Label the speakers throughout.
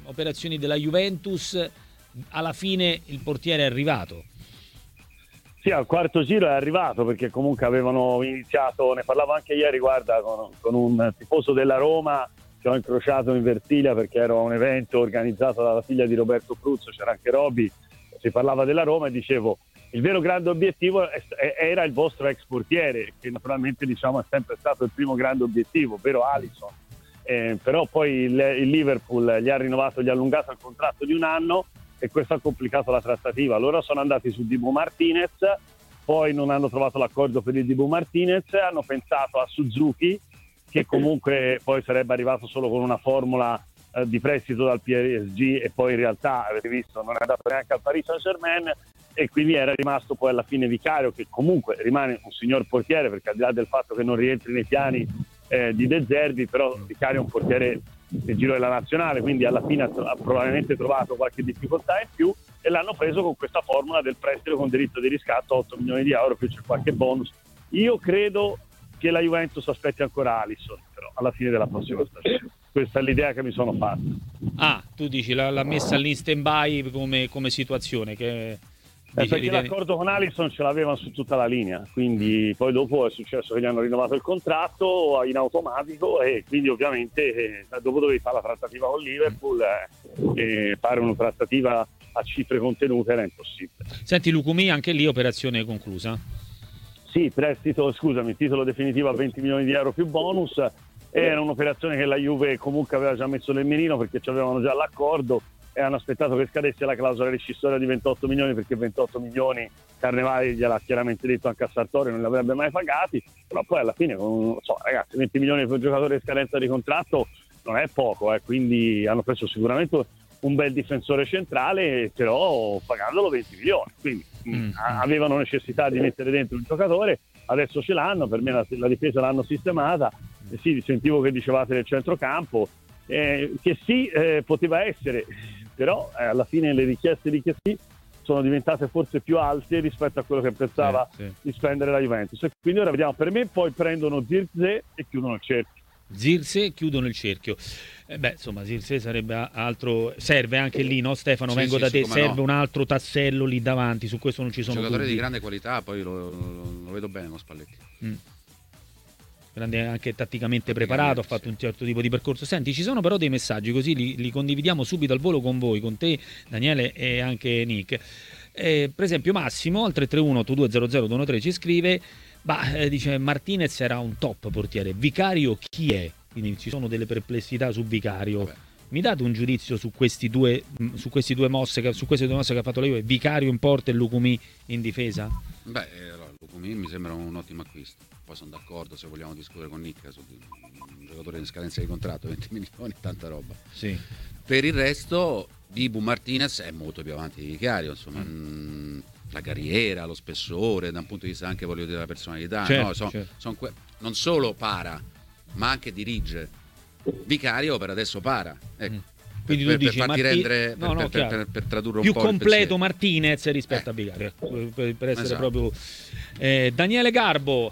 Speaker 1: operazioni della Juventus, alla fine il portiere è arrivato.
Speaker 2: Sì, al quarto giro è arrivato, perché comunque avevano iniziato, ne parlavo anche ieri, guarda, con un tifoso della Roma che ho incrociato in Versilia perché era un evento organizzato dalla figlia di Roberto Pruzzo, c'era anche Roby, si parlava della Roma e dicevo il vero grande obiettivo era il vostro ex portiere, che naturalmente diciamo è sempre stato il primo grande obiettivo, ovvero Alisson. Però poi il Liverpool gli ha allungato il contratto di un anno e questo ha complicato la trattativa. Loro sono andati su Dibu Martinez, poi non hanno trovato l'accordo per il Dibu Martinez, hanno pensato a Suzuki, che comunque poi sarebbe arrivato solo con una formula di prestito dal PSG, e poi in realtà, avete visto, non è andato neanche al Paris Saint-Germain, e quindi era rimasto poi alla fine Vicario, che comunque rimane un signor portiere, perché al di là del fatto che non rientri nei piani di De Zerbi, però Vicario è un portiere del giro della nazionale, quindi alla fine ha probabilmente trovato qualche difficoltà in più e l'hanno preso con questa formula del prestito con diritto di riscatto, 8 milioni di euro, più c'è qualche bonus. Io credo che la Juventus aspetti ancora Alisson, però alla fine della prossima stagione. Questa è l'idea che mi sono fatta.
Speaker 1: Ah, tu dici l'ha messa lì in stand-by come situazione, che
Speaker 2: perché l'accordo con Alisson ce l'avevano su tutta la linea, quindi poi dopo è successo che gli hanno rinnovato il contratto in automatico, e quindi ovviamente dopo dovevi fare la trattativa con Liverpool, e fare una trattativa a cifre contenute era impossibile.
Speaker 1: Senti, Lucumi, anche lì operazione conclusa?
Speaker 2: Sì, titolo definitivo a 20 milioni di euro più bonus. Era un'operazione che la Juve comunque aveva già messo nel mirino, perché ci avevano già l'accordo e hanno aspettato che scadesse la clausola rescissoria di 28 milioni, perché 28 milioni Carnevali gliel'ha chiaramente detto anche a Sartori, non li avrebbe mai pagati, però poi alla fine, ragazzi, 20 milioni per un giocatore di scadenza di contratto non è poco, quindi hanno preso sicuramente un bel difensore centrale, però pagandolo 20 milioni, quindi avevano necessità di mettere dentro un giocatore, adesso ce l'hanno, per me la difesa l'hanno sistemata. Sì, sentivo che dicevate del centrocampo, che sì, poteva essere, però alla fine le richieste di che sì sono diventate forse più alte rispetto a quello che pensava di spendere la Juventus, e quindi ora vediamo. Per me poi prendono Zirkzee e chiudono il cerchio.
Speaker 1: Zirkzee, chiudono il cerchio. Insomma, Zirkzee sarebbe altro, serve anche lì, no Stefano? Vengo da te, serve un altro tassello lì davanti, su questo non ci sono
Speaker 3: giocatore
Speaker 1: dubbi.
Speaker 3: Di grande qualità, poi lo vedo bene lo Spalletti.
Speaker 1: Grande, anche tatticamente preparato, ha fatto un certo tipo di percorso. Senti, ci sono però dei messaggi, così li condividiamo subito al volo con voi, con te Daniele e anche Nick. Per esempio Massimo al 331 8200 213 ci scrive, dice Martinez era un top portiere, Vicario chi è? Quindi ci sono delle perplessità su Vicario. Vabbè. Mi date un giudizio su queste due mosse che ha fatto la Juve, Vicario in porta e Lucumi in difesa?
Speaker 3: Lucumi mi sembra un ottimo acquisto, poi sono d'accordo, se vogliamo discutere con Nick su un giocatore in scadenza di contratto, 20 milioni, tanta roba.
Speaker 1: Sì.
Speaker 3: Per il resto Dibu Martinez è molto più avanti di Vicario, insomma, la carriera, lo spessore, da un punto di vista anche, voglio dire, della personalità, non solo para, ma anche dirige. Vicario per adesso para, ecco.
Speaker 1: Quindi
Speaker 3: per,
Speaker 1: tu dici
Speaker 3: farti rendere, per tradurre un
Speaker 1: più
Speaker 3: po'
Speaker 1: completo Martinez rispetto a Vicario, per essere proprio Daniele Garbo.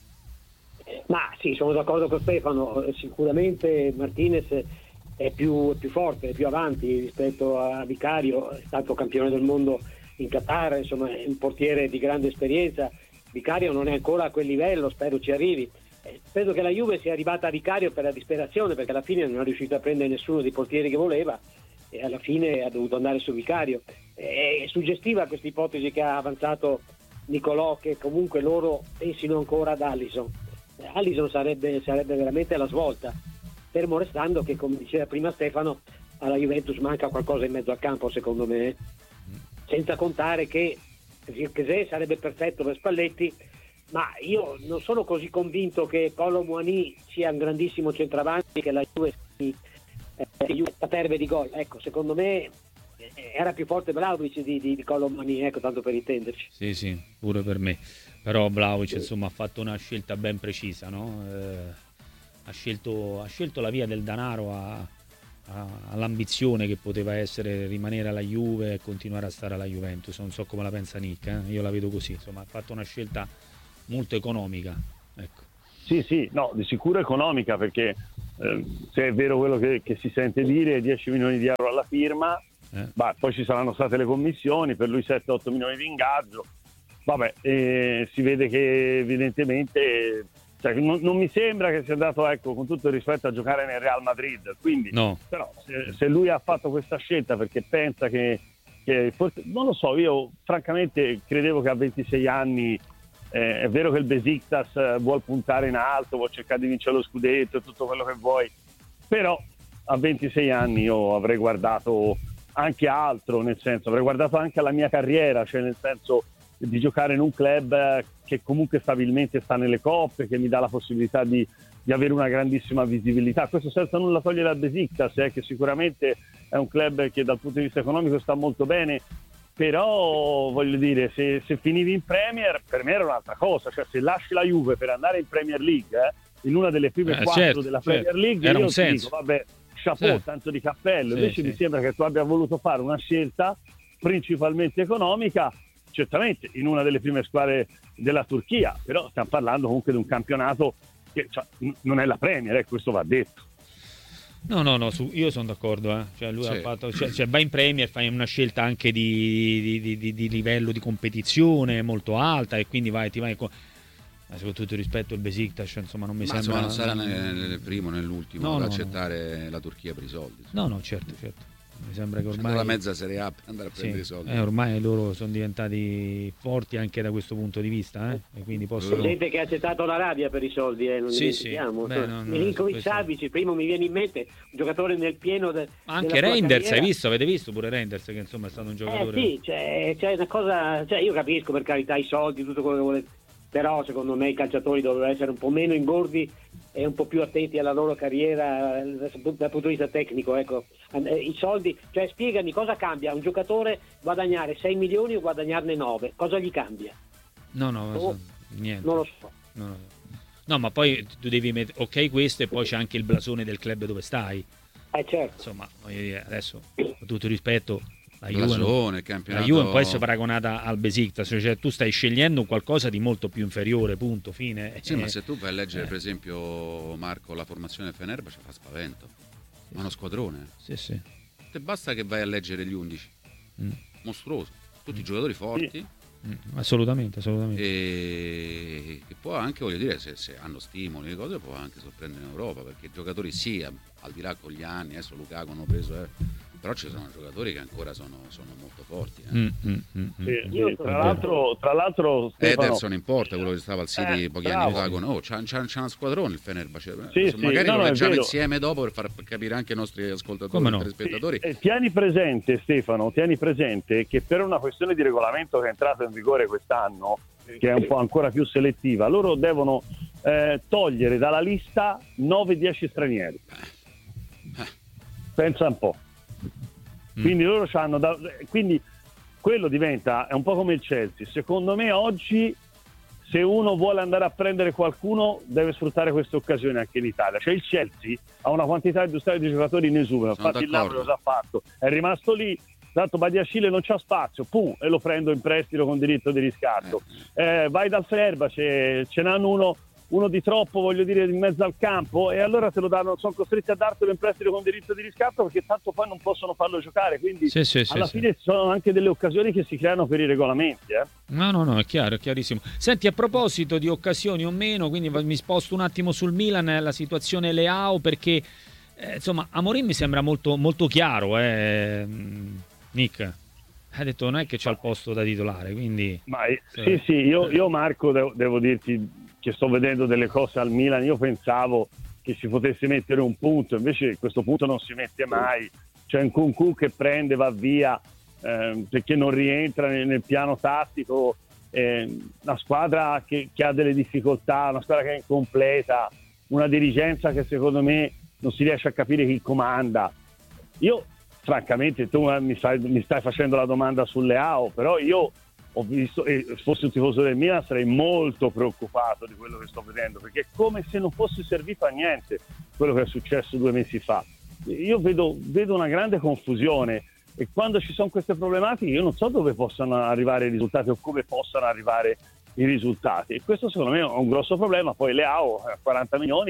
Speaker 4: Ma sì, sono d'accordo con Stefano, sicuramente Martinez è più forte, è più avanti rispetto a Vicario, è stato campione del mondo in Qatar, insomma è un portiere di grande esperienza. Vicario non è ancora a quel livello, spero ci arrivi. Penso che la Juve sia arrivata a Vicario per la disperazione, perché alla fine non è riuscito a prendere nessuno dei portieri che voleva e alla fine ha dovuto andare su Vicario. È suggestiva questa ipotesi che ha avanzato Nicolò, che comunque loro pensino ancora ad Alisson. Alisson sarebbe veramente la svolta, fermo restando che, come diceva prima Stefano, alla Juventus manca qualcosa in mezzo al campo, secondo me, senza contare che Zirkzee sarebbe perfetto per Spalletti, ma io non sono così convinto che Kolo Muani sia un grandissimo centravanti, che la Juve caterve di gol. Ecco, secondo me era più forte Vlahovic di Kolo Muani, ecco, tanto per intenderci.
Speaker 1: Sì, pure per me. Però Vlahovic insomma ha fatto una scelta ben precisa, no? Ha scelto la via del denaro all'ambizione che poteva essere rimanere alla Juve e continuare a stare alla Juventus. Non so come la pensa Nick, io la vedo così, insomma ha fatto una scelta molto economica, ecco.
Speaker 2: Sì, no, di sicuro economica, perché se è vero quello che si sente dire, 10 milioni di euro alla firma, poi ci saranno state le commissioni, per lui 7-8 milioni di ingaggio, vabbè, si vede che evidentemente, cioè, non mi sembra che sia andato, ecco, con tutto il rispetto, a giocare nel Real Madrid, quindi
Speaker 1: no.
Speaker 2: Però se lui ha fatto questa scelta perché pensa che forse, non lo so, io francamente credevo che a 26 anni, è vero che il Besiktas vuol puntare in alto, vuol cercare di vincere lo scudetto e tutto quello che vuoi, però a 26 anni io avrei guardato anche altro, nel senso, avrei guardato anche alla mia carriera, cioè nel senso di giocare in un club che comunque stabilmente sta nelle coppe, che mi dà la possibilità di avere una grandissima visibilità. Questo senza nulla togliere al Besiktas, che sicuramente è un club che dal punto di vista economico sta molto bene, però voglio dire, se finivi in Premier, per me era un'altra cosa, cioè se lasci la Juve per andare in Premier League, in una delle prime 4 della Premier League,
Speaker 1: era
Speaker 2: io
Speaker 1: un
Speaker 2: ti dico,
Speaker 1: senso.
Speaker 2: vabbè, chapeau, tanto di cappello. Invece mi sembra che tu abbia voluto fare una scelta principalmente economica, certamente in una delle prime squadre della Turchia, però stiamo parlando comunque di un campionato che non è la Premier, questo va detto.
Speaker 1: No, io sono d'accordo, cioè lui ha fatto, cioè va in Premier, fai una scelta anche di livello di competizione molto alta, e quindi ti vai con, soprattutto rispetto al Besiktas, insomma, non mi sembra.
Speaker 3: Ma non sarà nel primo, nell'ultimo ad accettare la Turchia per i soldi.
Speaker 1: No, certo. Mi sembra che ormai
Speaker 3: la mezza Serie A per andare a prendere i soldi.
Speaker 1: Ormai loro sono diventati forti anche da questo punto di vista, e quindi possono.
Speaker 4: Gente che ha accettato l'Arabia per i soldi, non dimentichiamo. Milinkovic-Savic, primo mi viene in mente, un giocatore nel pieno
Speaker 1: anche Reinders, avete visto pure Reinders, che insomma è stato un giocatore.
Speaker 4: Sì, c'è una cosa, cioè io capisco, per carità, i soldi, tutto quello che volete, però secondo me i calciatori dovrebbero essere un po' meno ingordi e un po' più attenti alla loro carriera dal punto di vista tecnico, ecco. I soldi, cioè spiegami cosa cambia un giocatore guadagnare 6 milioni o guadagnarne 9, cosa gli cambia?
Speaker 1: Niente.
Speaker 4: Non lo so.
Speaker 1: No, ma poi tu devi mettere, ok, questo, e poi c'è anche il blasone del club dove stai.
Speaker 4: Certo.
Speaker 1: Insomma, voglio dire, adesso, con tutto il rispetto, la
Speaker 3: Juve
Speaker 1: non può essere paragonata al Besiktas, cioè tu stai scegliendo qualcosa di molto più inferiore, punto, fine.
Speaker 3: Sì, ma se tu vai a leggere, per esempio, Marco, la formazione del Fenerbahce, fa spavento, ma uno squadrone.
Speaker 1: Sì.
Speaker 3: Te basta che vai a leggere gli 11, mostruoso, tutti giocatori forti.
Speaker 1: Assolutamente.
Speaker 3: E che può anche, voglio dire, se hanno stimoli e cose, può anche sorprendere in Europa, perché i giocatori al di là con gli anni, adesso Lukaku hanno preso, però ci sono giocatori che ancora sono molto forti.
Speaker 2: Sì, tra l'altro Stefano,
Speaker 3: Ederson in porta, quello che stava al City pochi anni fa, c'ha una squadrone il Fenerbahce. Magari lo leggiamo insieme dopo per far capire anche ai nostri ascoltatori e telespettatori.
Speaker 2: Tieni presente, Stefano, che per una questione di regolamento che è entrato in vigore quest'anno, che è un po' ancora più selettiva, loro devono togliere dalla lista 9-10 stranieri. Pensa un po'. Quindi loro quindi quello diventa, è un po' come il Chelsea. Secondo me oggi, se uno vuole andare a prendere qualcuno, deve sfruttare queste occasioni anche in Italia. Cioè il Chelsea ha una quantità industriale di giocatori in esubero, infatti il Napoli lo ha fatto, è rimasto lì, tanto Badiashile non c'ha spazio, e lo prendo in prestito con diritto di riscatto. Vai dal Fenerbahce, ce n'hanno uno di troppo, voglio dire, in mezzo al campo, e allora te lo danno, sono costretti a dartelo in prestito con diritto di riscatto, perché tanto poi non possono farlo giocare, quindi alla fine ci sono anche delle occasioni che si creano per i regolamenti.
Speaker 1: No, è chiaro, è chiarissimo. Senti, a proposito di occasioni o meno, quindi mi sposto un attimo sul Milan, la situazione Leao, perché insomma Amorim mi sembra molto, molto chiaro, Nick ha detto non è che c'ha il posto da titolare, quindi
Speaker 2: sì, io Marco devo dirti che sto vedendo delle cose al Milan. Io pensavo che si potesse mettere un punto, invece questo punto non si mette mai. C'è un Nkunku che prende, va via perché non rientra nel piano tattico, una squadra che ha delle difficoltà, una squadra che è incompleta, una dirigenza che secondo me non si riesce a capire chi comanda. Io francamente, tu mi stai facendo la domanda sul Leao, però io ho visto, e se fossi un tifoso del Milan sarei molto preoccupato di quello che sto vedendo, perché è come se non fosse servito a niente quello che è successo 2 mesi fa. Io vedo una grande confusione, e quando ci sono queste problematiche io non so dove possano arrivare i risultati o come possano arrivare i risultati, e questo secondo me è un grosso problema. Poi Leao 40 milioni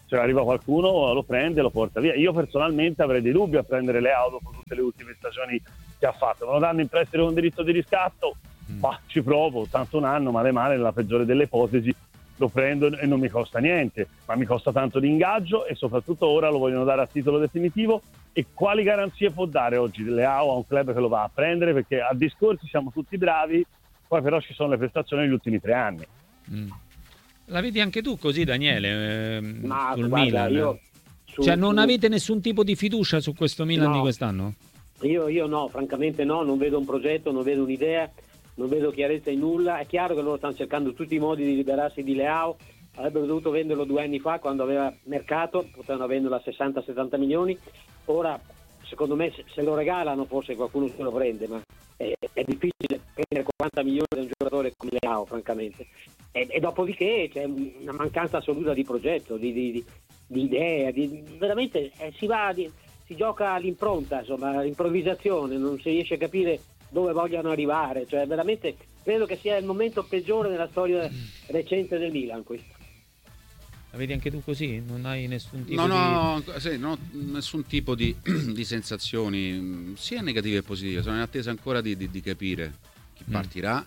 Speaker 2: se arriva qualcuno lo prende e lo porta via. Io personalmente avrei dei dubbi a prendere Leao dopo tutte le ultime stagioni che ha fatto. Me lo danno in prestito con diritto di riscatto, ci provo, tanto un anno, male nella peggiore delle ipotesi lo prendo e non mi costa niente, ma mi costa tanto di ingaggio e soprattutto ora lo vogliono dare a titolo definitivo. E quali garanzie può dare oggi Leao a un club che lo va a prendere? Perché a discorsi siamo tutti bravi, poi però ci sono le prestazioni degli ultimi 3 anni.
Speaker 1: La vedi anche tu così, Daniele?
Speaker 4: Ma
Speaker 1: sul
Speaker 4: guarda,
Speaker 1: Milan? Non avete nessun tipo di fiducia su questo Milan di quest'anno?
Speaker 4: Io no, francamente no, non vedo un progetto, non vedo un'idea, non vedo chiarezza in nulla. È chiaro che loro stanno cercando tutti i modi di liberarsi di Leao, avrebbero dovuto venderlo 2 anni fa quando aveva mercato, potevano venderlo a 60-70 milioni. Ora, secondo me, se lo regalano forse qualcuno se lo prende, ma è difficile prendere 40 milioni da un giocatore come Leao, francamente. E dopodiché c'è una mancanza assoluta di progetto, di idea, veramente si gioca all'impronta, insomma, all'improvvisazione, non si riesce a capire dove vogliono arrivare, cioè veramente credo che sia il momento peggiore nella storia recente del Milan questo.
Speaker 1: La vedi anche tu così? Non hai nessun tipo
Speaker 3: nessun tipo di sensazioni sia negative che positive. Sono in attesa ancora di capire chi partirà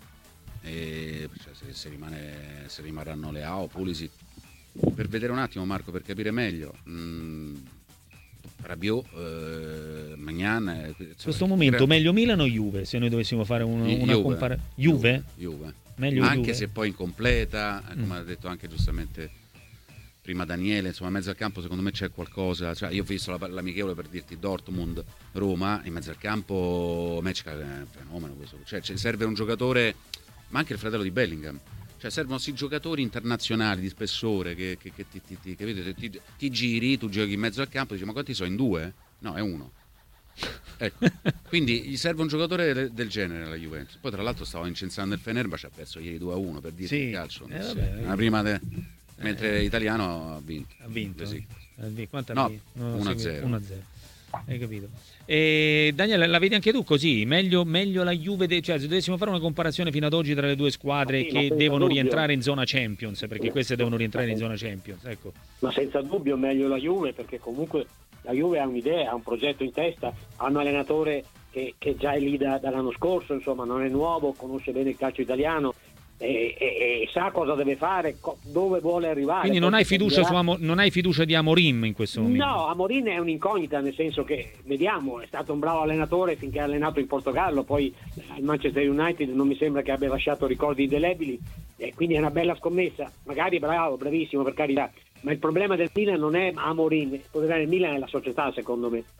Speaker 3: e se rimarranno Leao, Pulisic, per vedere un attimo, Marco, per capire meglio. Rabiot, Magnan.
Speaker 1: In questo momento meglio Milan o Juve? Se noi dovessimo fare una comparazione. Juve? Meglio
Speaker 3: anche
Speaker 1: Juve?
Speaker 3: Se poi incompleta, come ha detto anche giustamente prima Daniele, insomma, in mezzo al campo secondo me c'è qualcosa. Cioè, io ho visto l'amichevole, per dirti, Dortmund Roma, in mezzo al campo Mečka è un fenomeno questo. Cioè, serve un giocatore, ma anche il fratello di Bellingham. Cioè, servono sì giocatori internazionali di spessore che ti giri, tu giochi in mezzo al campo e dici: ma quanti sono? In 2? No, è 1. Ecco. Quindi gli serve un giocatore del genere alla Juventus. Poi tra l'altro stavo incensando il Fenerbahce, ha perso ieri 2-1, per dirti il calcio. Mentre l'italiano ha vinto.
Speaker 1: Ha vinto.
Speaker 3: Sì.
Speaker 1: Quanto
Speaker 3: no,
Speaker 1: 1-0. 1-0. Hai capito? E Daniele, la vedi anche tu così? Meglio la Juve, cioè se dovessimo fare una comparazione fino ad oggi tra le due squadre che devono rientrare in zona Champions, perché queste devono rientrare in zona Champions, ecco.
Speaker 4: Ma senza dubbio meglio la Juve, perché comunque la Juve ha un'idea, ha un progetto in testa, ha un allenatore che già è lì dall'anno scorso, insomma non è nuovo, conosce bene il calcio italiano e sa cosa deve fare, dove vuole arrivare.
Speaker 1: Quindi non hai fiducia di Amorim in questo momento?
Speaker 4: No, Amorim è un'incognita, nel senso che vediamo, è stato un bravo allenatore finché ha allenato in Portogallo, poi il Manchester United non mi sembra che abbia lasciato ricordi indelebili, e quindi è una bella scommessa, magari bravissimo, per carità, ma il problema del Milan non è Amorim, il problema del Milan è la società, secondo me.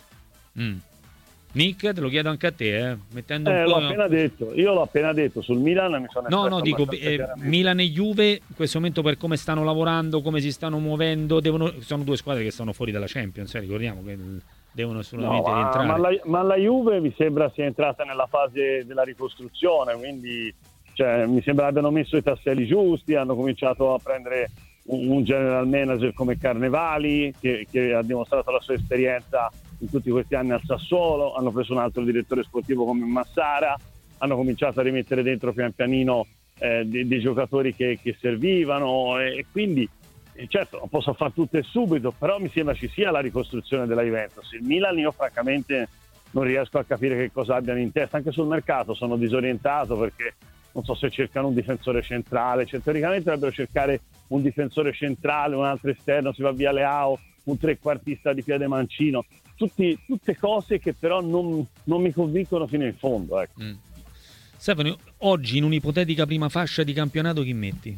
Speaker 1: Nick, te lo chiedo anche a te, mettendo un po'.
Speaker 2: Io l'ho appena detto sul Milan, mi sono
Speaker 1: dico Milan e Juve in questo momento, per come stanno lavorando, come si stanno muovendo, sono due squadre che stanno fuori dalla Champions, ricordiamo che devono assolutamente rientrare.
Speaker 2: Ma la Juve mi sembra sia entrata nella fase della ricostruzione, quindi mi sembra abbiano messo i tasselli giusti, hanno cominciato a prendere un general manager come Carnevali che ha dimostrato la sua esperienza in tutti questi anni al Sassuolo, hanno preso un altro direttore sportivo come Massara, hanno cominciato a rimettere dentro pian pianino dei giocatori che servivano, e quindi certo non posso fare tutto e subito, però mi sembra ci sia la ricostruzione della Juventus. Il Milan io francamente non riesco a capire che cosa abbiano in testa, anche sul mercato sono disorientato, perché non so se cercano un difensore centrale, teoricamente dovrebbero cercare un difensore centrale, un altro esterno, si va via Leao, un trequartista di piede mancino, tutte cose che però non mi convincono fino in fondo, ecco.
Speaker 1: Stefano, oggi in un'ipotetica prima fascia di campionato chi metti?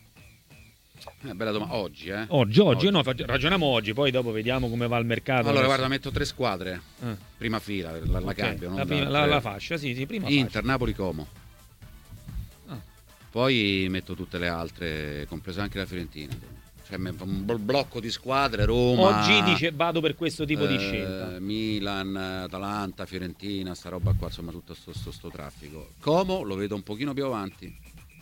Speaker 3: Bella domanda. Oggi.
Speaker 1: No, ragioniamo oggi, poi dopo vediamo come va il mercato.
Speaker 3: Allora guarda, metto 3 squadre, prima fila, la cambio,
Speaker 1: la fascia, sì, prima
Speaker 3: Inter,
Speaker 1: fascia.
Speaker 3: Napoli, Como. Poi metto tutte le altre, compresa anche la Fiorentina. Cioè un blocco di squadre, Roma.
Speaker 1: Oggi dice vado per questo tipo di scelta.
Speaker 3: Milan, Atalanta, Fiorentina, sta roba qua, insomma tutto sto traffico. Como lo vedo un pochino più avanti.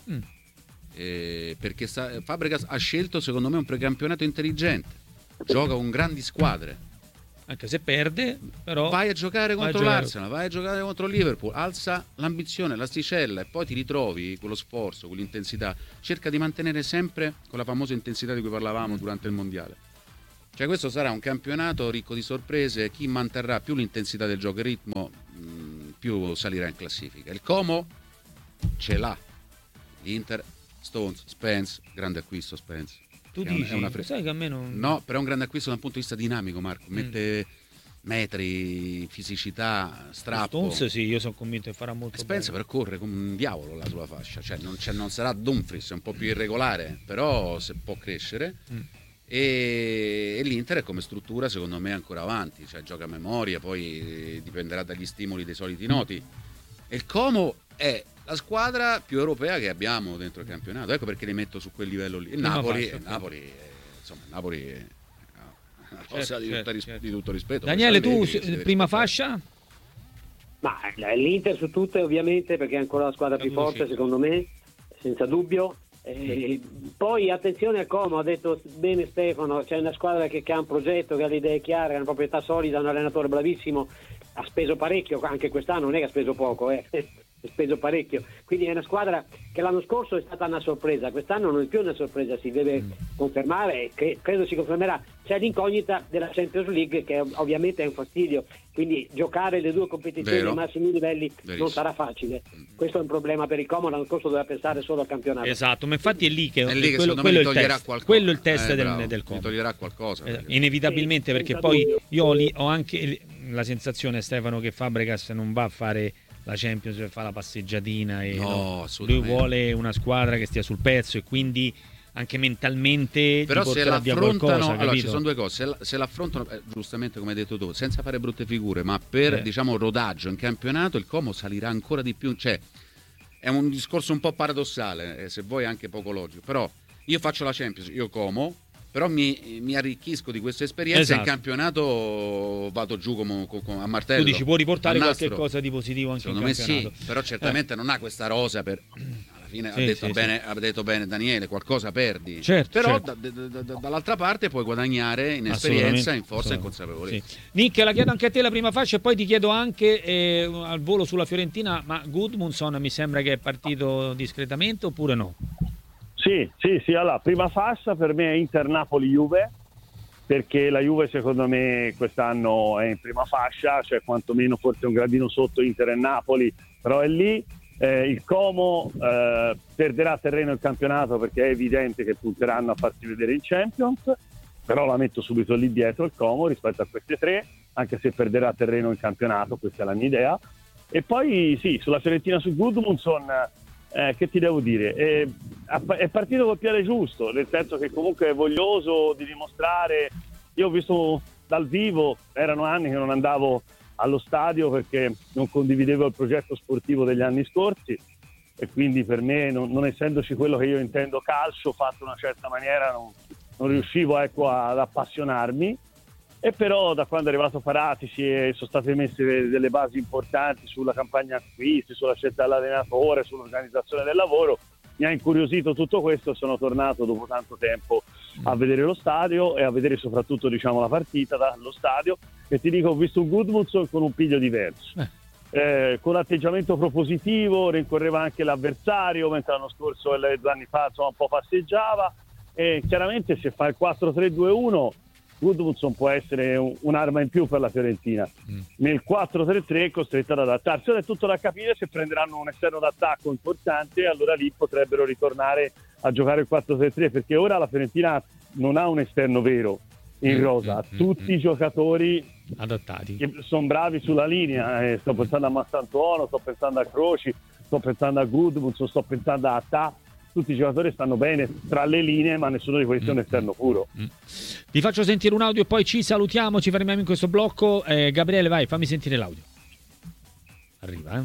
Speaker 3: Perché Fabregas ha scelto secondo me un precampionato intelligente. Gioca con grandi squadre.
Speaker 1: Anche se perde, però
Speaker 3: vai a giocare contro l'Arsenal, vai a giocare contro il Liverpool, alza l'ambizione, l'asticella, e poi ti ritrovi quello sforzo, quell'intensità. Cerca di mantenere sempre quella famosa intensità di cui parlavamo durante il mondiale. Cioè questo sarà un campionato ricco di sorprese, chi manterrà più l'intensità del gioco e il ritmo più salirà in classifica. Il Como ce l'ha, l'Inter, Stones, Spence, grande acquisto Spence.
Speaker 1: Tu dici, sai che a me non...
Speaker 3: No, però è un grande acquisto da un punto di vista dinamico, Marco, mette metri, fisicità, strappo.
Speaker 1: Stones sì, io sono convinto che farà molto
Speaker 3: Spence
Speaker 1: bene.
Speaker 3: però corre come un diavolo là sulla fascia, cioè non sarà Dumfries, è un po' più irregolare, però se può crescere. E l'Inter è come struttura secondo me ancora avanti, cioè gioca a memoria, poi dipenderà dagli stimoli dei soliti noti. E il Como è la squadra più europea che abbiamo dentro il campionato, ecco perché li metto su quel livello lì. Il Napoli è una cosa di tutto rispetto.
Speaker 1: Daniele, tu prima fascia?
Speaker 4: Ma l'Inter su tutte ovviamente, perché è ancora la squadra più forte secondo me, senza dubbio. Poi attenzione al Como, ha detto bene Stefano, c'è una squadra che ha un progetto, che ha le idee chiare, ha una proprietà solida, un allenatore bravissimo, ha speso parecchio, anche quest'anno non è che ha speso poco, ha speso parecchio, quindi è una squadra che l'anno scorso è stata una sorpresa, quest'anno non è più una sorpresa, si deve confermare e credo si confermerà. C'è l'incognita della Champions League che ovviamente è un fastidio, quindi giocare le due competizioni ai massimi livelli non sarà facile, questo è un problema per il Como, l'anno scorso doveva pensare solo al campionato.
Speaker 1: Esatto, ma infatti è lì che
Speaker 3: quello è il test,
Speaker 1: quello è il test del Como,
Speaker 3: toglierà qualcosa
Speaker 1: inevitabilmente, perché poi io ho anche la sensazione, Stefano, che Fabregas non va a fare la Champions per fare la passeggiatina e lui vuole una squadra che stia sul pezzo e quindi anche mentalmente
Speaker 3: però
Speaker 1: ti
Speaker 3: se
Speaker 1: l'affrontano,
Speaker 3: allora ci sono due cose, se l'affrontano giustamente come hai detto tu, senza fare brutte figure, ma per diciamo rodaggio in campionato, il Como salirà ancora di più, cioè è un discorso un po' paradossale, se vuoi anche poco logico, però io faccio la Champions, io Como, però mi arricchisco di questa esperienza, in campionato vado giù come a martello.
Speaker 1: Tu dici può riportare qualche cosa di positivo anche
Speaker 3: secondo
Speaker 1: in campionato.
Speaker 3: Me sì, però certamente non ha questa rosa per alla fine ha detto bene Daniele, qualcosa perdi, però dall'altra parte puoi guadagnare in esperienza, in forza e in consapevolezza.
Speaker 1: Nick, la chiedo anche a te la prima fascia e poi ti chiedo anche al volo sulla Fiorentina, ma Gudmundsson mi sembra che è partito discretamente oppure no?
Speaker 2: Sì, allora, prima fascia per me è Inter-Napoli-Juve, perché la Juve secondo me quest'anno è in prima fascia, cioè quantomeno forse un gradino sotto Inter e Napoli, però è lì. Il Como perderà terreno il campionato perché è evidente che punteranno a farsi vedere in Champions, però la metto subito lì dietro il Como rispetto a queste tre, anche se perderà terreno in campionato, questa è la mia idea. E poi sì, sulla Fiorentina, su Gudmundsson, che ti devo dire, è partito col piede giusto, nel senso che comunque è voglioso di dimostrare. Io ho visto dal vivo, erano anni che non andavo allo stadio perché non condividevo il progetto sportivo degli anni scorsi e quindi per me, non essendoci quello che io intendo calcio fatto in una certa maniera, non riuscivo ad appassionarmi. E però da quando è arrivato Paratici e sono state messe delle basi importanti sulla campagna acquisti, sulla scelta dell'allenatore, sull'organizzazione del lavoro, mi ha incuriosito tutto questo e sono tornato dopo tanto tempo a vedere lo stadio e a vedere soprattutto la partita dallo stadio, e ti dico, ho visto un Gudmundsson con un piglio diverso, con atteggiamento propositivo, rincorreva anche l'avversario, mentre l'anno scorso e 2 anni fa un po' passeggiava, e chiaramente se fa il 4-3-2-1 Gudmundsson può essere un'arma in più per la Fiorentina. Nel 4-3-3 è costretto ad adattarsi. Ora è tutto da capire se prenderanno un esterno d'attacco importante, allora lì potrebbero ritornare a giocare il 4-3-3, perché ora la Fiorentina non ha un esterno vero in rosa, ha tutti i giocatori
Speaker 1: adattati
Speaker 2: che sono bravi sulla linea, sto pensando a Massantuono, sto pensando a Croci, sto pensando a Gudmundsson, sto pensando a Attà. Tutti i giocatori stanno bene tra le linee, ma nessuno di questi è un esterno puro.
Speaker 1: Vi faccio sentire un audio e poi ci salutiamo, ci fermiamo in questo blocco. Gabriele, vai, fammi sentire l'audio. Arriva?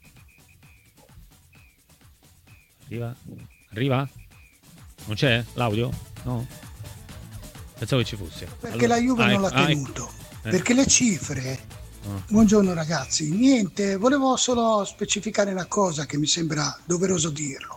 Speaker 1: Non c'è l'audio? No? Pensavo che ci fosse.
Speaker 5: Perché la Juve non l'ha tenuto. Perché le cifre... Buongiorno ragazzi. Niente, volevo solo specificare una cosa che mi sembra doveroso dirlo.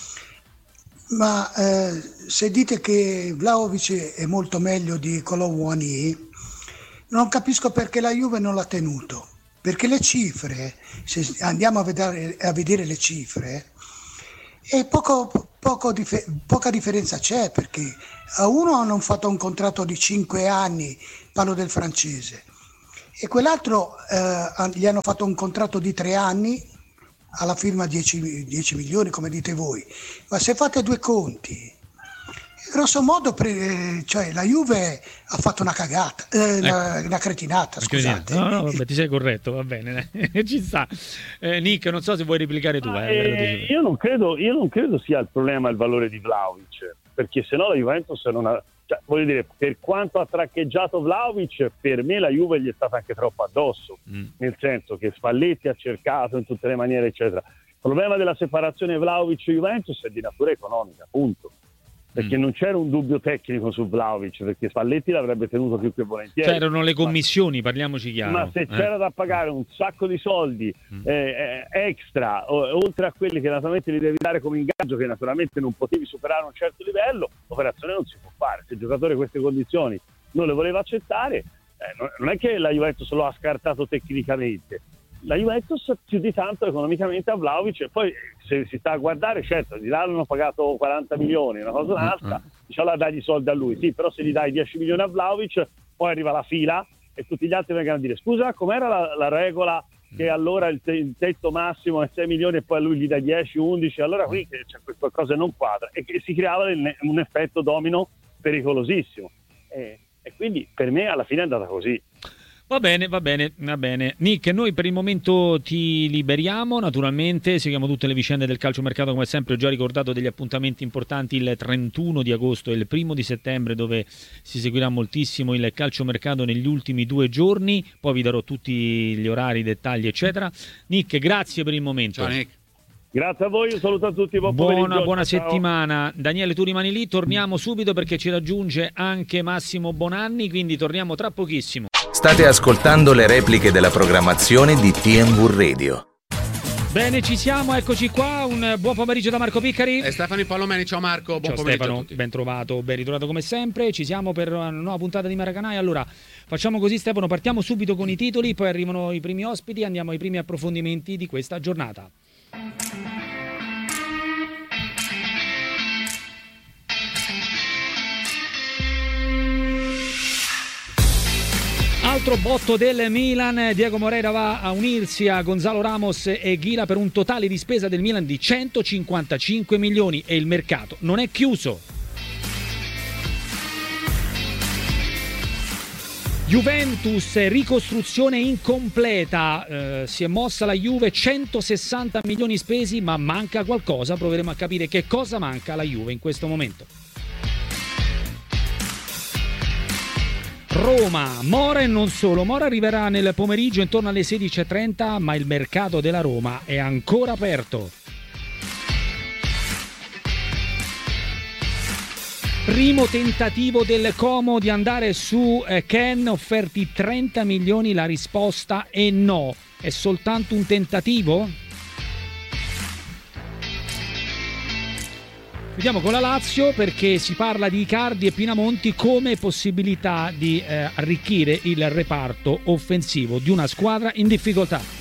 Speaker 5: Ma se dite che Vlahovic è molto meglio di Kolo-Muani, non capisco perché la Juve non l'ha tenuto, perché le cifre, se andiamo a vedere le cifre, è poco poca differenza c'è, perché a uno hanno fatto un contratto di 5 anni, parlo del francese, e quell'altro gli hanno fatto un contratto di 3 anni alla firma 10 milioni, come dite voi. Ma se fate due conti, grosso modo, cioè la Juve ha fatto una cagata, una cretinata, scusate.
Speaker 1: No, vabbè, ti sei corretto, va bene, ci sta. Nick, non so se vuoi replicare tu.
Speaker 2: Io non credo sia il problema il valore di Vlahovic, perché sennò la Juventus non ha... Cioè, voglio dire, per quanto ha traccheggiato Vlahovic, per me la Juve gli è stata anche troppo addosso, nel senso che Spalletti ha cercato in tutte le maniere, eccetera. Il problema della separazione Vlahovic-Juventus è di natura economica, punto. Perché non c'era un dubbio tecnico su Vlahovic, perché Spalletti l'avrebbe tenuto più che volentieri.
Speaker 1: C'erano le commissioni, parliamoci chiaro.
Speaker 2: Ma se c'era da pagare un sacco di soldi extra, oltre a quelli che naturalmente li devi dare come ingaggio, che naturalmente non potevi superare un certo livello, l'operazione non si può fare. Se il giocatore queste condizioni non le voleva accettare, non è che la Juventus lo ha scartato tecnicamente. La Juventus più di tanto economicamente a Vlahovic, e poi se si sta a guardare, certo, di là hanno pagato 40 milioni, una cosa un'altra, diciamo, dagli i soldi a lui, sì, però se gli dai 10 milioni a Vlahovic, poi arriva la fila e tutti gli altri vengono a dire: scusa, com'era la regola che allora il tetto massimo è 6 milioni e poi a lui gli dai 10, 11, allora qui c'è qualcosa che non quadra, e che si creava un effetto domino pericolosissimo, e quindi per me alla fine è andata così.
Speaker 1: Va bene. Nick, noi per il momento ti liberiamo, naturalmente seguiamo tutte le vicende del calciomercato, come sempre ho già ricordato degli appuntamenti importanti il 31 di agosto e il 1 di settembre, dove si seguirà moltissimo il calciomercato negli ultimi 2 giorni, poi vi darò tutti gli orari, i dettagli eccetera. Nick, grazie per il momento.
Speaker 3: Ciao Nick.
Speaker 2: Grazie a voi, un saluto a tutti,
Speaker 1: buona settimana. Daniele, tu rimani lì, torniamo subito perché ci raggiunge anche Massimo Bonanni, quindi torniamo tra pochissimo.
Speaker 6: State ascoltando le repliche della programmazione di TNV Radio.
Speaker 1: Bene, ci siamo, eccoci qua, un buon pomeriggio da Marco Piccari
Speaker 3: e Stefano Palomeni. Ciao Marco, buon pomeriggio
Speaker 1: Stefano,
Speaker 3: a tutti.
Speaker 1: ben trovato, ben ritrovato come sempre. Ci siamo per una nuova puntata di Maracanai. Allora, facciamo così Stefano, partiamo subito con i titoli, poi arrivano i primi ospiti, andiamo ai primi approfondimenti di questa giornata. Altro botto del Milan, Diego Moreira va a unirsi a Gonzalo Ramos e Ghila per un totale di spesa del Milan di 155 milioni e il mercato non è chiuso. Juventus, ricostruzione incompleta, si è mossa la Juve, 160 milioni spesi, ma manca qualcosa, proveremo a capire che cosa manca alla Juve in questo momento. Roma, Mora e non solo, Mora arriverà nel pomeriggio intorno alle 16:30, ma il mercato della Roma è ancora aperto. Primo tentativo del Como di andare su Ken, offerti 30 milioni, la risposta è no. È soltanto un tentativo? Vediamo con la Lazio, perché si parla di Icardi e Pinamonti come possibilità di arricchire il reparto offensivo di una squadra in difficoltà.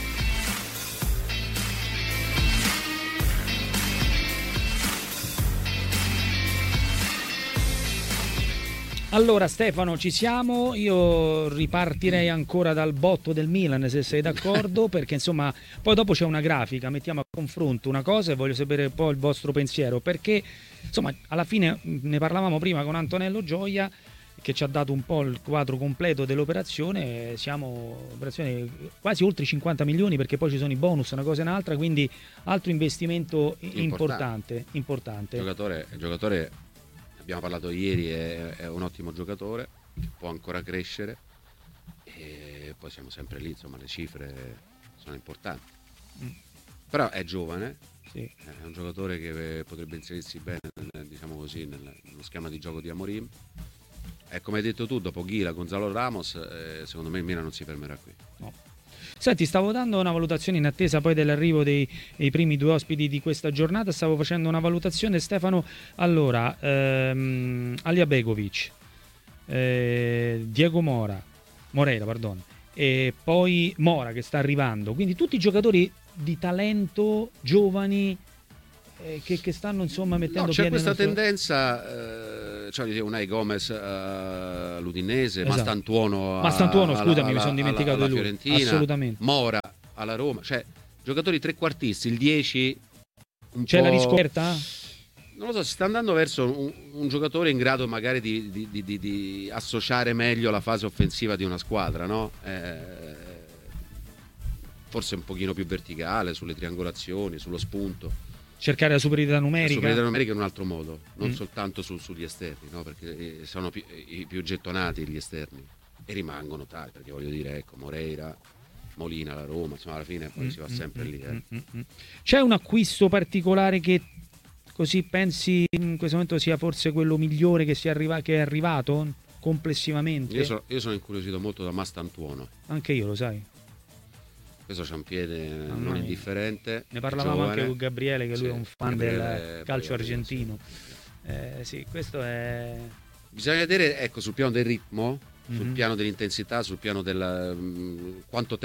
Speaker 1: Allora Stefano, ci siamo, io ripartirei ancora dal botto del Milan, se sei d'accordo, perché insomma poi dopo c'è una grafica, mettiamo a confronto una cosa e voglio sapere un po' il vostro pensiero, perché insomma alla fine ne parlavamo prima con Antonello Gioia, che ci ha dato un po' il quadro completo dell'operazione, siamo operazione quasi oltre 50 milioni, perché poi ci sono i bonus, una cosa e un'altra, quindi altro investimento importante.
Speaker 3: Il giocatore abbiamo parlato ieri, è un ottimo giocatore che può ancora crescere, e poi siamo sempre lì, insomma le cifre sono importanti, però è giovane, sì. È un giocatore che potrebbe inserirsi bene, diciamo così, nello schema di gioco di Amorim, e come hai detto tu, dopo Ghila, Gonzalo Ramos, secondo me il Milan non si fermerà qui.
Speaker 1: No. Senti, stavo dando una valutazione in attesa poi dell'arrivo dei primi 2 ospiti di questa giornata, stavo facendo una valutazione, Stefano. Allora, Alija Begovic, Diego Moreira, e poi Mora che sta arrivando, quindi tutti giocatori di talento, giovani, che stanno insomma mettendo
Speaker 3: c'è
Speaker 1: piede
Speaker 3: questa
Speaker 1: nel nostro...
Speaker 3: tendenza, cioè Unai Gomez all'Udinese,
Speaker 1: Esatto.
Speaker 3: Mastantuono,
Speaker 1: scusami, mi sono dimenticato
Speaker 3: alla
Speaker 1: di lui.
Speaker 3: Fiorentina,
Speaker 1: Assolutamente.
Speaker 3: Mora alla Roma, cioè giocatori trequartisti, il 10
Speaker 1: c'è la riscoperta?
Speaker 3: Non lo so, si sta andando verso un giocatore in grado magari di associare meglio la fase offensiva di una squadra, no? Forse un pochino più verticale sulle triangolazioni, sullo spunto.
Speaker 1: Cercare la superiorità numerica.
Speaker 3: La superiorità numerica in un altro modo, non soltanto sugli esterni, no? Perché sono i più gettonati gli esterni e rimangono tali, perché voglio dire, ecco, Moreira, Molina, la Roma, insomma alla fine poi si va sempre lì.
Speaker 1: C'è un acquisto particolare che così pensi in questo momento sia forse quello migliore che è arrivato complessivamente?
Speaker 3: Io sono incuriosito molto da Mastantuono.
Speaker 1: Anche io, lo sai.
Speaker 3: Questo c'è un piede non indifferente.
Speaker 1: Ne parlavamo
Speaker 3: giovane.
Speaker 1: Anche con Gabriele, che lui è un fan del calcio
Speaker 3: Gabriele,
Speaker 1: argentino. Sì, questo è...
Speaker 3: Bisogna vedere, ecco, sul piano del ritmo, sul piano dell'intensità, sul piano del quanto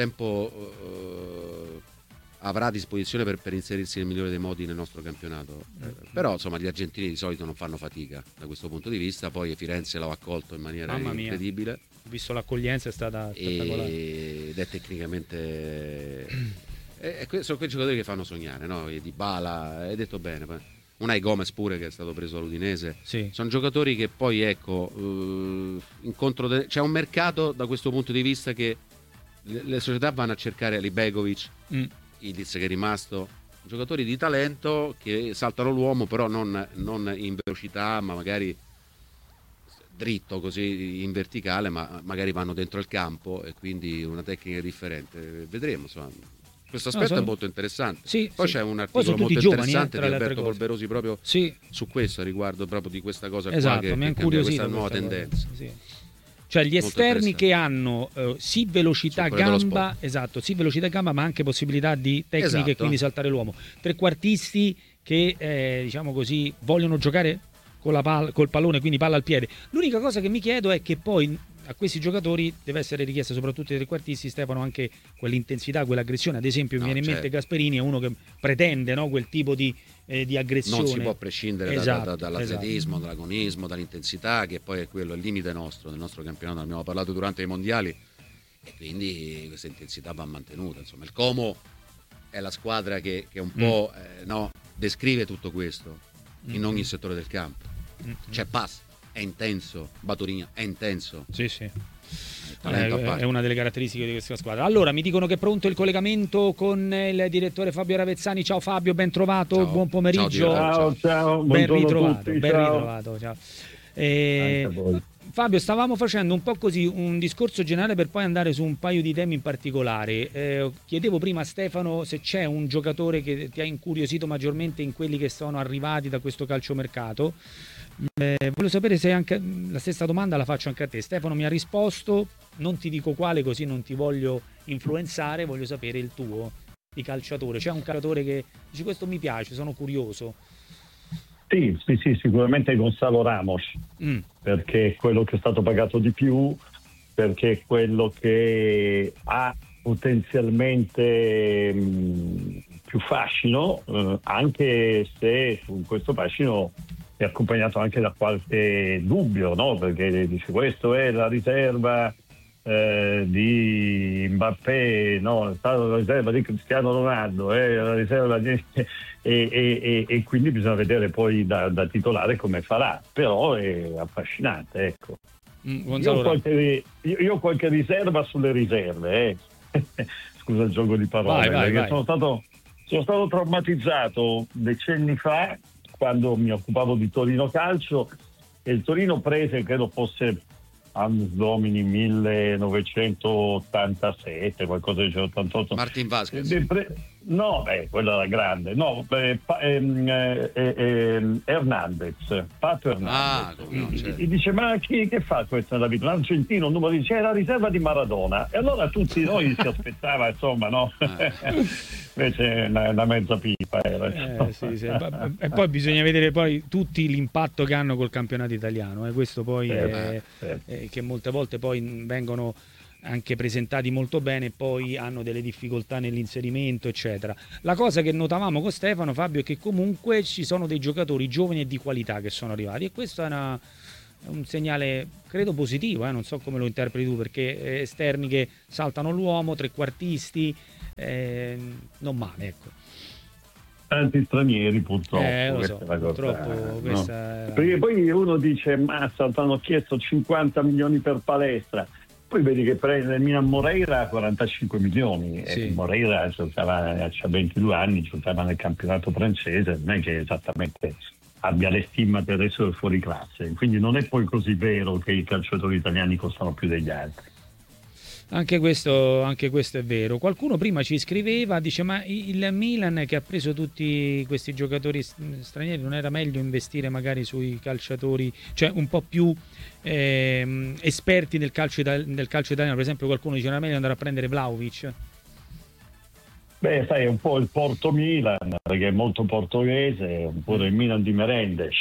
Speaker 3: tempo avrà a disposizione per inserirsi nel migliore dei modi nel nostro campionato. Però insomma gli argentini di solito non fanno fatica da questo punto di vista, poi Firenze l'ha accolto in maniera incredibile.
Speaker 1: Ho visto l'accoglienza, è stata spettacolare.
Speaker 3: Ed è tecnicamente sono quei giocatori che fanno sognare, no? Dybala, hai detto bene, Unai Gomez pure, che è stato preso all'Udinese.
Speaker 1: Sì.
Speaker 3: Sono giocatori che poi, ecco, c'è un mercato da questo punto di vista che le società vanno a cercare Libegovic, Ildiz che è rimasto, giocatori di talento che saltano l'uomo, però non in velocità, ma magari dritto così in verticale, ma magari vanno dentro il campo e quindi una tecnica differente. Vedremo, insomma. Questo aspetto è molto interessante.
Speaker 1: Sì,
Speaker 3: poi
Speaker 1: sì.
Speaker 3: c'è un articolo molto interessante di Alberto Polverosi proprio su questo, riguardo proprio di questa cosa qua, che cambia questa nuova tendenza.
Speaker 1: Sì. Cioè gli esterni che hanno sì velocità gamba, ma anche possibilità di tecniche e quindi saltare l'uomo. Trequartisti che diciamo così vogliono giocare con col pallone, quindi palla al piede. L'unica cosa che mi chiedo è che poi a questi giocatori deve essere richiesta, soprattutto ai trequartisti, Stefano, anche quell'intensità, quell'aggressione. Ad esempio mi viene in mente Gasperini, è uno che pretende, no, quel tipo di aggressione.
Speaker 3: Non si può prescindere dall'atletismo, dall'agonismo, dall'intensità, che poi è quello, il limite nostro, del nostro campionato. Ne abbiamo parlato durante i mondiali e quindi questa intensità va mantenuta. Insomma, il Como è la squadra che un po' descrive tutto questo in ogni settore del campo. C'è pass, è intenso, Baturin è intenso.
Speaker 1: Sì. È una delle caratteristiche di questa squadra. Allora, mi dicono che è pronto il collegamento con il direttore Fabio Ravezzani. Ciao Fabio, ben trovato, buon pomeriggio.
Speaker 2: Ciao.
Speaker 1: Ben ritrovato. Ciao. Fabio, stavamo facendo un po' così un discorso generale per poi andare su un paio di temi in particolare. Chiedevo prima a Stefano se c'è un giocatore che ti ha incuriosito maggiormente in quelli che sono arrivati da questo calciomercato. Voglio sapere se anche la stessa domanda la faccio anche a te. Stefano mi ha risposto, non ti dico quale, così non ti voglio influenzare, voglio sapere il tuo di calciatore. C'è un calciatore che dici questo mi piace, sono curioso?
Speaker 7: Sì, sicuramente Gonzalo Ramos, perché è quello che è stato pagato di più, perché è quello che ha potenzialmente più fascino, anche se su questo fascino è accompagnato anche da qualche dubbio, no? Perché dice questo è la riserva di Mbappé, no? È stata la riserva di Cristiano Ronaldo, la riserva di... e quindi bisogna vedere poi da titolare come farà, però è affascinante, ecco. Io ho qualche riserva sulle riserve, scusa il gioco di parole, perché sono stato traumatizzato decenni fa quando mi occupavo di Torino Calcio, e il Torino prese, credo fosse Annus Domini 1987, qualcosa di 88.
Speaker 3: Martin Vasquez.
Speaker 7: No, quella era grande. No, Hernandez, Pato Hernandez. E dice, ma che fa questo nella vita? L'argentino, il numero 10, è la riserva di Maradona. E allora tutti noi si aspettava, insomma, no? Invece una mezza pipa era.
Speaker 1: Sì. E poi bisogna vedere poi tutti l'impatto che hanno col campionato italiano. Questo poi che molte volte poi vengono anche presentati molto bene, poi hanno delle difficoltà nell'inserimento, eccetera. La cosa che notavamo con Stefano, Fabio, è che comunque ci sono dei giocatori giovani e di qualità che sono arrivati, e questo è un segnale credo positivo, non so come lo interpreti tu, perché esterni che saltano l'uomo, trequartisti, non male, ecco.
Speaker 7: Tanti stranieri purtroppo,
Speaker 1: lo so, purtroppo questa
Speaker 7: no? Perché poi uno dice mazza, ti hanno chiesto 50 milioni per palestra, poi vedi che prende Milan Moreira 45 milioni, sì. E Moreira giocava, c'ha 22 anni, giocava nel campionato francese, non è che esattamente abbia le stimmate adesso del fuori classe, quindi non è poi così vero che i calciatori italiani costano più degli altri.
Speaker 1: Anche questo è vero. Qualcuno prima ci scriveva, dice: ma il Milan che ha preso tutti questi giocatori stranieri, non era meglio investire magari sui calciatori, cioè un po' più esperti nel calcio italiano? Per esempio qualcuno dice: non era meglio andare a prendere Vlahovic?
Speaker 7: Beh, sai, è un po' il Porto Milan, perché è molto portoghese, oppure il Milan di Merendes.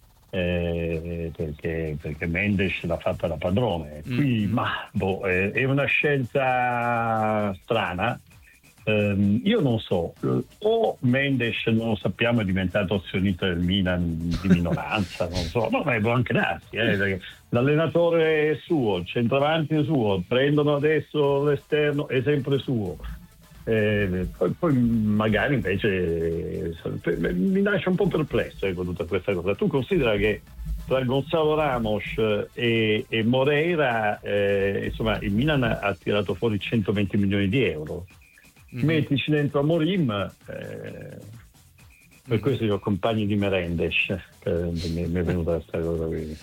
Speaker 7: Perché Mendes l'ha fatta da padrone. Qui è una scelta strana. Io non so, o Mendes, non lo sappiamo, è diventato azionista del Milan di minoranza, non so, ma può anche darsi, perché l'allenatore è suo, il centravanti è suo, prendono adesso l'esterno, è sempre suo. Poi magari invece mi lascia un po' perplesso con tutta questa cosa. Tu considera che tra Gonzalo Ramos e Moreira insomma il Milan ha tirato fuori 120 milioni di euro. Mettici dentro Amorim, per questo io ho compagni di Merendes, mi è venuta questa cosa qui.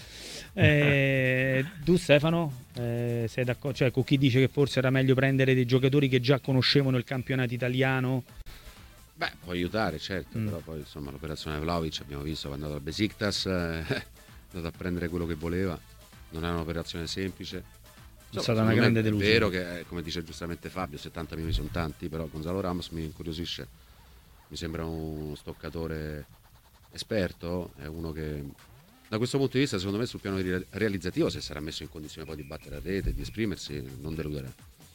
Speaker 1: Tu Stefano sei d'accordo, cioè con chi dice che forse era meglio prendere dei giocatori che già conoscevano il campionato italiano?
Speaker 3: Beh, può aiutare, certo, però poi insomma l'operazione Vlahovic abbiamo visto, è andato al Besiktas, è andato a prendere quello che voleva, non è un'operazione semplice.
Speaker 1: È stata una grande delusione.
Speaker 3: È vero che, come dice giustamente Fabio, 70 milioni sono tanti, però Gonzalo Ramos mi incuriosisce, mi sembra uno stoccatore esperto, è uno che da questo punto di vista, secondo me, sul piano realizzativo, se sarà messo in condizione poi di battere a rete, di esprimersi, non deluderà.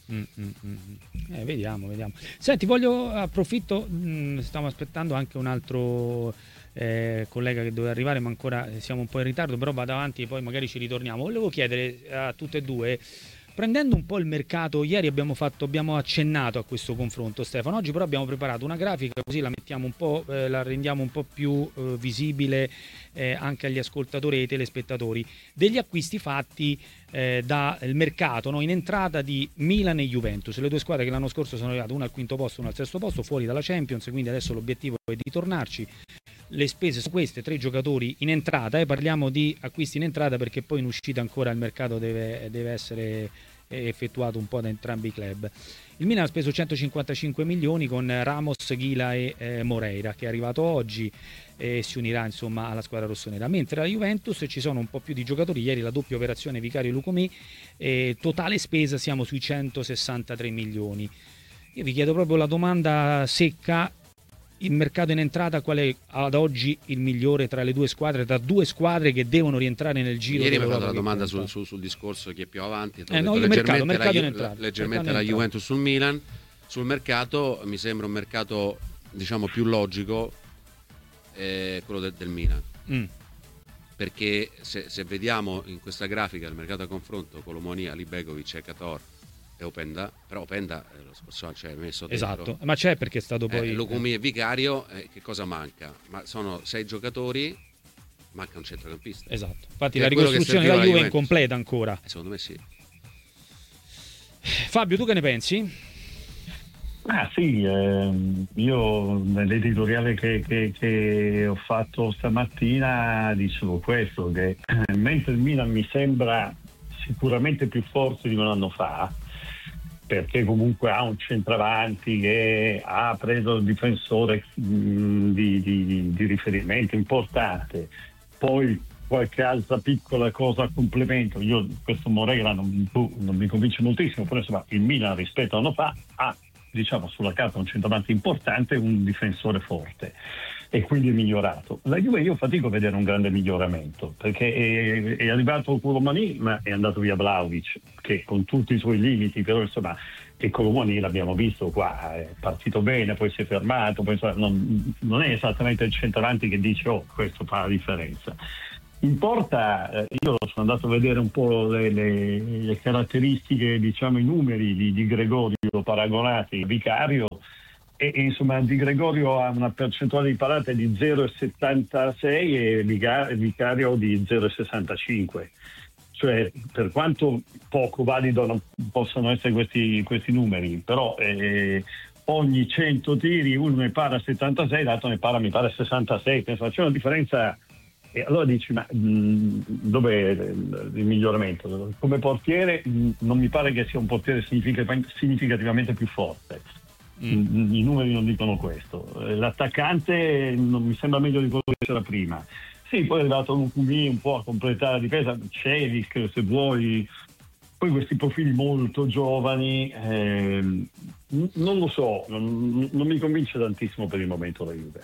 Speaker 1: Vediamo. Senti, approfitto, stiamo aspettando anche un altro collega che doveva arrivare, ma ancora siamo un po' in ritardo, però vado avanti e poi magari ci ritorniamo. Volevo chiedere a tutte e due, prendendo un po' il mercato, ieri abbiamo accennato a questo confronto, Stefano. Oggi però abbiamo preparato una grafica, così la mettiamo un po', la rendiamo un po' più visibile anche agli ascoltatori e ai telespettatori, degli acquisti fatti dal mercato, in entrata di Milan e Juventus, le due squadre che l'anno scorso sono arrivate, una al quinto posto, una al sesto posto, fuori dalla Champions, quindi adesso l'obiettivo è di tornarci. Le spese su queste, 3 giocatori in entrata, parliamo di acquisti in entrata perché poi in uscita ancora il mercato deve essere effettuato un po' da entrambi i club. Il Milan ha speso 155 milioni con Ramos, Ghila e Moreira, che è arrivato oggi e si unirà insomma alla squadra rossonera, mentre la Juventus ci sono un po' più di giocatori, ieri la doppia operazione Vicario Lucumí, totale spesa siamo sui 163 milioni. Io vi chiedo proprio la domanda secca: il mercato in entrata qual è ad oggi il migliore tra le due squadre, tra due squadre che devono rientrare nel giro?
Speaker 3: Ieri mi ha fatto la domanda sul discorso chi è più avanti,
Speaker 1: leggermente
Speaker 3: la Juventus sul Milan. Sul mercato mi sembra un mercato diciamo più logico quello del Milan, perché se vediamo in questa grafica il mercato a confronto Colomoni, Libegovic e Kator e Openda, però Openda lo scorso anno c'è messo dentro.
Speaker 1: Esatto, ma c'è perché è stato poi
Speaker 3: Lucumí e Vicario, che cosa manca? Ma sono 6 giocatori, manca un centrocampista.
Speaker 1: Esatto, infatti la ricostruzione della Juve è incompleta ancora.
Speaker 3: Secondo me sì.
Speaker 1: Fabio, tu che ne pensi?
Speaker 7: Sì, io nell'editoriale che ho fatto stamattina dicevo questo, che mentre il Milan mi sembra sicuramente più forte di un anno fa, perché comunque ha un centravanti che ha preso il difensore di riferimento importante, poi qualche altra piccola cosa a complemento. Io questo Moreira non mi convince moltissimo, però insomma il Milan rispetto a un anno fa ha, diciamo, sulla carta un centravanti importante e un difensore forte. e quindi è migliorato. La Juve io fatico a vedere un grande miglioramento, perché è arrivato Colomani ma è andato via Vlahovic, che con tutti i suoi limiti, però insomma, e Colomani l'abbiamo visto qua, è partito bene, poi si è fermato, poi non è esattamente il centravanti che dice questo fa la differenza. In porta io sono andato a vedere un po' le caratteristiche, diciamo i numeri di Gregorio paragonati a Vicario, e insomma Di Gregorio ha una percentuale di parate di 0,76 e Vicario di 0,65. Cioè, per quanto poco valido possono essere questi numeri, però ogni 100 tiri uno ne para 76, l'altro ne para mi pare 66, penso c'è una differenza. E allora dici, ma dov'è il miglioramento? Come portiere non mi pare che sia un portiere significativamente più forte. I numeri non dicono questo. L'attaccante non mi sembra meglio di quello che c'era prima. Sì, poi è arrivato Lukumi un po' a completare la difesa, Cevic se vuoi, poi questi profili molto giovani, non lo so, non mi convince tantissimo per il momento la Juve.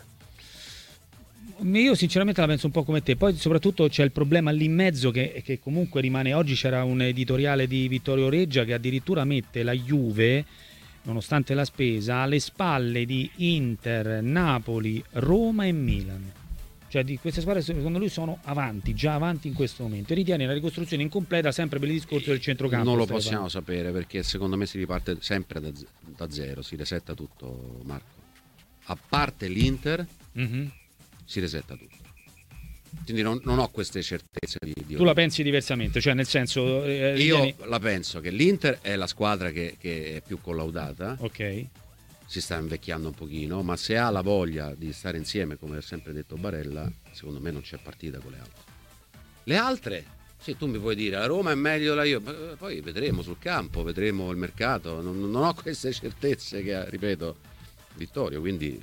Speaker 1: Io sinceramente la penso un po' come te, poi soprattutto c'è il problema lì in mezzo che comunque rimane. Oggi c'era un editoriale di Vittorio Reggia che addirittura mette la Juve, nonostante la spesa, alle spalle di Inter, Napoli, Roma e Milan. Cioè di queste squadre secondo lui sono già avanti in questo momento, e ritiene la ricostruzione incompleta sempre per il discorso del centrocampo.
Speaker 3: Non lo possiamo sapere, perché secondo me si riparte sempre da zero, si resetta tutto, Marco. A parte l'Inter, si resetta tutto. Quindi non ho queste certezze di
Speaker 1: Tu la pensi diversamente, cioè nel senso
Speaker 3: io la penso che l'Inter è la squadra che è più collaudata,
Speaker 1: ok,
Speaker 3: si sta invecchiando un pochino, ma se ha la voglia di stare insieme, come ha sempre detto Barella, secondo me non c'è partita con le altre. Le altre, sì, tu mi puoi dire la Roma è meglio poi vedremo sul campo, vedremo il mercato, non ho queste certezze che ripeto Vittorio, quindi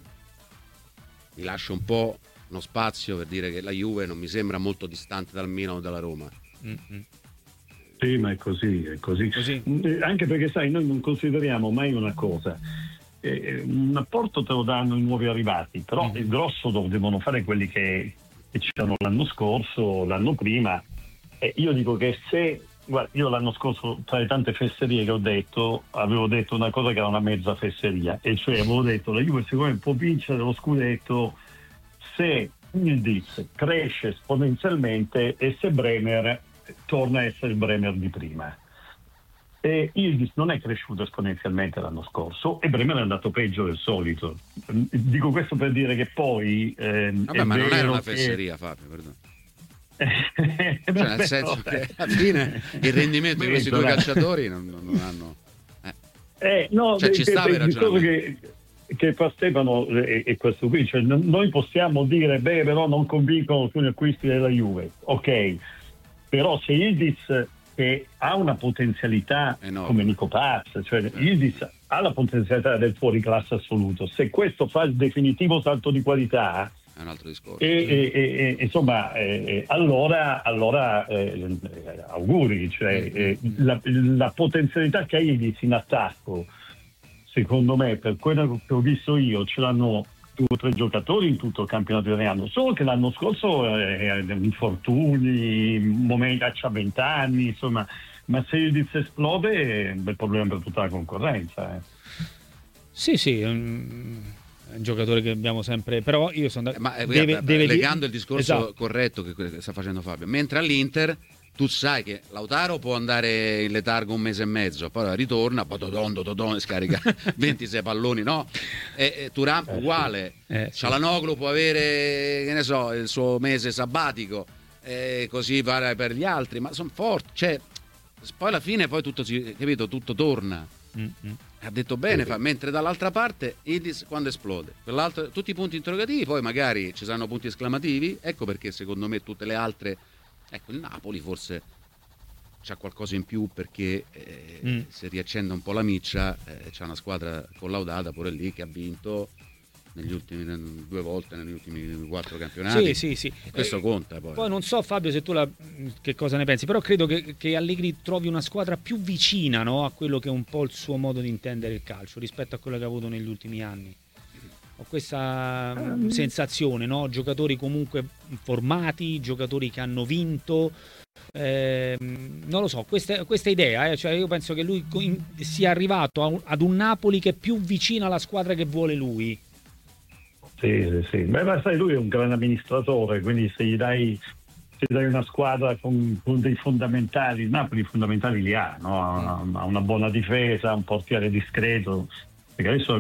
Speaker 3: mi lascio un po' uno spazio per dire che la Juve non mi sembra molto distante dal Milan o dalla Roma.
Speaker 7: Sì, ma è così. Anche perché sai, noi non consideriamo mai una cosa. Un apporto te lo danno i nuovi arrivati, però il grosso lo devono fare quelli che c'erano l'anno scorso, l'anno prima. Io dico che guarda, io l'anno scorso, tra le tante fesserie che ho detto, avevo detto una cosa che era una mezza fesseria, e cioè avevo detto la Juve secondo me può vincere lo scudetto se Yildiz cresce esponenzialmente e se Bremer torna a essere il Bremer di prima. E Yildiz non è cresciuto esponenzialmente l'anno scorso e Bremer è andato peggio del solito. Dico questo per dire che poi
Speaker 3: vabbè, ma non era una fesseria, Fabio, perdono. Cioè, nel senso che alla fine il rendimento di questi due calciatori non hanno
Speaker 7: no,
Speaker 3: cioè ci stava il ragionamento
Speaker 7: che fa Stefano è questo qui, cioè noi possiamo dire però non convincono alcuni acquisti della Juve, ok, però se Yildiz che ha una potenzialità come Nico Paz, cioè Yildiz ha la potenzialità del fuoriclasse assoluto, se questo fa il definitivo salto di qualità
Speaker 3: è un altro discorso.
Speaker 7: Insomma, allora auguri, cioè la potenzialità che ha Yildiz in attacco, secondo me, per quello che ho visto io, ce l'hanno 2 o 3 giocatori in tutto il campionato italiano, solo che l'anno scorso infortuni, momenti c'ha 20 anni, insomma, ma se Yildiz esplode è un bel problema per tutta la concorrenza.
Speaker 1: Sì, è un giocatore che abbiamo sempre, però io sono
Speaker 3: legando il discorso
Speaker 1: esatto,
Speaker 3: corretto che sta facendo Fabio, mentre all'Inter tu sai che Lautaro può andare in letargo 1 mese e mezzo, poi ritorna, poi Dodon scarica 26 palloni, no? E Thuram uguale, Çalhanoğlu può avere, che ne so, il suo mese sabbatico, così vale per gli altri, ma sono forti, cioè poi alla fine poi tutto tutto torna. Ha detto bene, mentre dall'altra parte Yildiz quando esplode, quell'altro, tutti i punti interrogativi, poi magari ci saranno punti esclamativi, ecco perché secondo me tutte le altre, ecco il Napoli forse c'ha qualcosa in più perché se riaccende un po' la miccia, c'è una squadra collaudata pure lì che ha vinto negli ultimi 2 volte negli ultimi 4 campionati.
Speaker 1: Sì.
Speaker 3: Questo conta
Speaker 1: poi non so Fabio se tu che cosa ne pensi, però credo che Allegri trovi una squadra più vicina, no, a quello che è un po' il suo modo di intendere il calcio rispetto a quello che ha avuto negli ultimi anni. Ho questa sensazione, no? Giocatori comunque formati, giocatori che hanno vinto. Non lo so, questa idea, cioè io penso che lui sia arrivato ad un Napoli che è più vicino alla squadra che vuole lui.
Speaker 7: Sì. Beh, ma sai, lui è un gran amministratore, quindi se gli dai una squadra con dei fondamentali, il Napoli i fondamentali li ha, no? Ha una buona difesa, un portiere discreto, perché adesso